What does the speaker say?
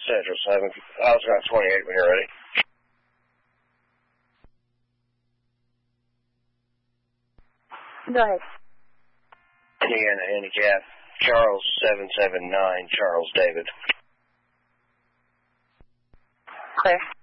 Central 7. I was around 28 when you're ready. Go ahead. Indiana handicap. Charles 779, Charles David. Clear.